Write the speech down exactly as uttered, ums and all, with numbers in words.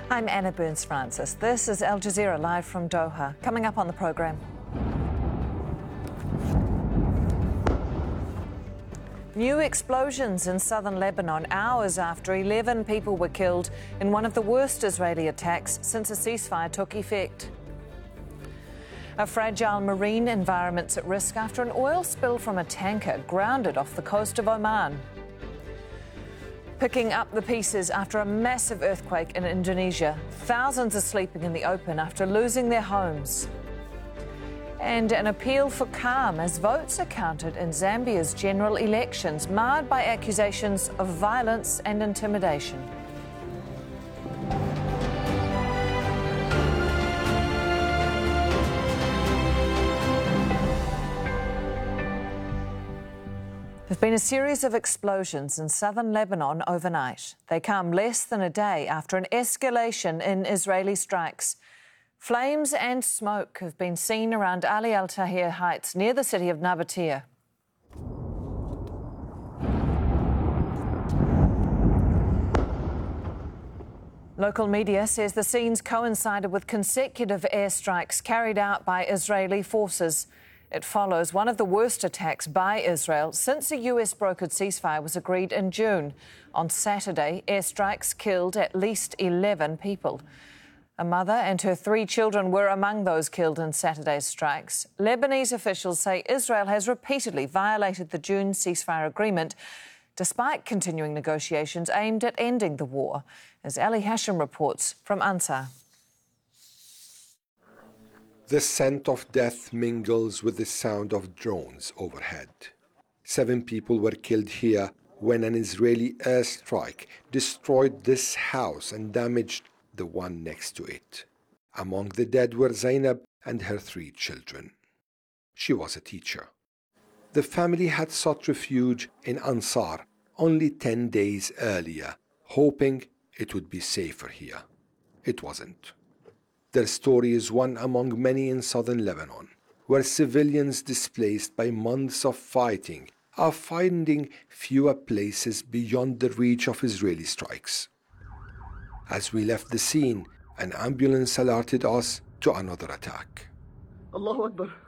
I'm Anna Burns-Francis. This is Al Jazeera live from Doha. Coming up on the programme. New explosions in southern Lebanon hours after eleven people were killed in one of the worst Israeli attacks since a ceasefire took effect. A fragile marine environment's at risk after an oil spill from a tanker grounded off the coast of Oman. Picking up the pieces after a massive earthquake in Indonesia. Thousands are sleeping in the open after losing their homes. And an appeal for calm as votes are counted in Zambia's general elections, marred by accusations of violence and intimidation. There's been a series of explosions in southern Lebanon overnight. They come less than a day after an escalation in Israeli strikes. Flames and smoke have been seen around Ali Al Tahrir Heights near the city of Nabatea. Local media says the scenes coincided with consecutive airstrikes carried out by Israeli forces. It follows one of the worst attacks by Israel since a U S-brokered ceasefire was agreed in June. On Saturday, airstrikes killed at least eleven people. A mother and her three children were among those killed in Saturday's strikes. Lebanese officials say Israel has repeatedly violated the June ceasefire agreement, despite continuing negotiations aimed at ending the war, as Ali Hashim reports from Ansar. The scent of death mingles with the sound of drones overhead. Seven people were killed here when an Israeli airstrike destroyed this house and damaged the one next to it. Among the dead were Zainab and her three children. She was a teacher. The family had sought refuge in Ansar only ten days earlier, hoping it would be safer here. It wasn't. Their story is one among many in southern Lebanon, where civilians displaced by months of fighting are finding fewer places beyond the reach of Israeli strikes. As we left the scene, an ambulance alerted us to another attack.